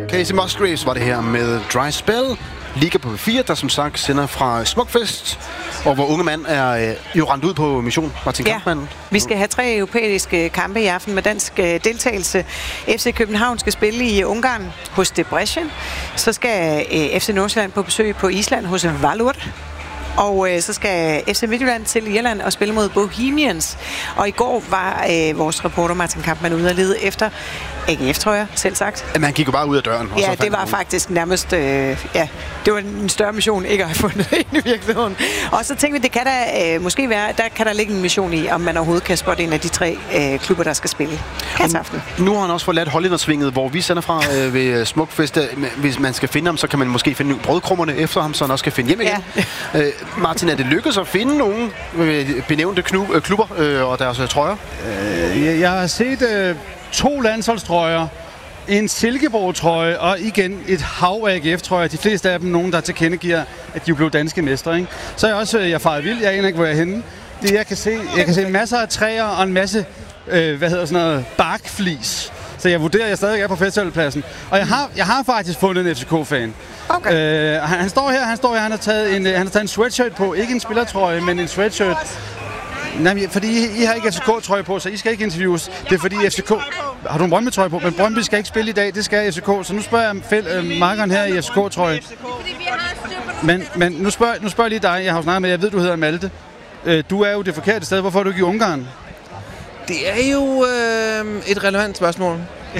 Casey Musgraves var det her med Dry Spell. Liga på P4, der som sagt sender fra Smukfest, og hvor unge mand er jo rendt ud på mission. Martin Kampmann. Vi skal have 3 europæiske kampe i aften med dansk deltagelse. FC København skal spille i Ungarn hos Debrecen. Så skal FC Nordsjælland på besøg på Island hos Valur. Og så skal FC Midtjylland til Irland og spille mod Bohemians. Og i går var vores reporter Martin Kampmann ude og lede efter AGF-trøjer, selv sagt. Man gik jo bare ud af døren. Ja, det var faktisk nærmest... det var en større mission, ikke at have fundet det ind i virkeligheden. Og så tænkte vi, det kan der måske være... Der kan der ligge en mission i, om man overhovedet kan spotte en af de 3 klubber, der skal spille aften. Nu har han også forladt Hollændersvinget, hvor vi sender fra ved Smukfest. Hvis man skal finde ham, så kan man måske finde brødkrummerne efter ham, så han også kan finde hjem igen. Ja. Martin, er det lykkedes at finde nogle benævnte klubber og deres trøjer? Jeg har set 2 landsholdstrøjer, en Silkeborg-trøje og igen et hav af AGF-trøjer. De fleste af dem nogen, der tilkendegiver, at de blev danske mestre. Ikke? Så er jeg også faret vild. Jeg aner ikke, hvor jeg er henne. Det jeg kan se masser af træer og en masse barkflis. Så jeg vurderer, at jeg stadig er på festivalpladsen. Og jeg har faktisk fundet en FCK-fan. Okay. Han står her. Han har taget en sweatshirt på. Ikke en spillertrøje, men en sweatshirt. Nej, fordi I har ikke FCK-trøje på, så I skal ikke interviews. Det er fordi FCK... Har du en Brøndby-trøje på? Men Brøndby skal ikke spille i dag, det skal FCK. Så nu spørger jeg markeren her i FCK-trøje. Men nu spørger jeg lige dig, jeg har snakket med, jeg ved, du hedder Malte. Du er jo det forkerte sted. Hvorfor er du ikke i Ungarn? Det er jo et relevant spørgsmål.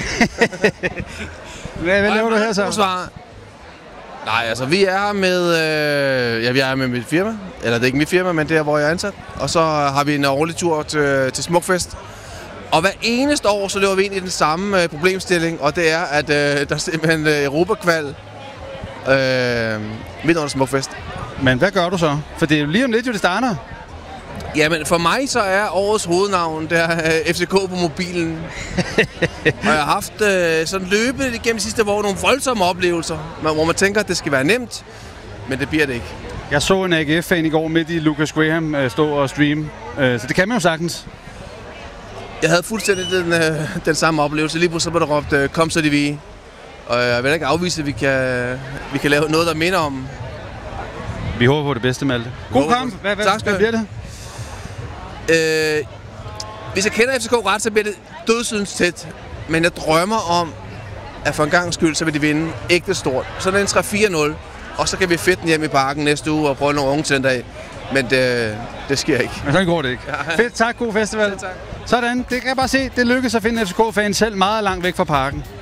Hvad laver du her så? Nej, altså vi er med, vi er med mit firma. Eller det er ikke mit firma, men det er, hvor jeg er ansat. Og så har vi en årlig tur til Smukfest. Og hver eneste år, så løber vi ind i den samme problemstilling. Og det er, at der er simpelthen Europakval midt under Smukfest. Men hvad gør du så? For det er jo lige om lidt, det starter. Jamen, for mig så er årets hovednavn, det er FCK på mobilen. Og jeg har haft sådan løbet igennem de sidste år nogle voldsomme oplevelser, hvor man tænker, at det skal være nemt, men det bliver det ikke. Jeg så en AGF-fan i går midt i Lucas Graham stå og streame, så det kan man jo sagtens. Jeg havde fuldstændig den samme oplevelse. Lige pludselig blev der råbt, kom så de vi. Og jeg vil ikke afvise, at vi kan lave noget, der minder om. Vi håber på det bedste, Malte. God kamp. Hvad bliver det? Hvis jeg kender FCK ret, så bliver det dødsens tæt. Men jeg drømmer om, at for en gang skyld, så vil de vinde ægte stort. Så er det en 3-4-0, og så kan vi fedte den hjem i parken næste uge og prøve nogle unge til af. Men det sker ikke. Men sådan går det ikke. Ja. Fedt, tak. God festival. Tak. Sådan, det kan jeg bare se. Det lykkedes at finde FCK-fans selv meget langt væk fra parken.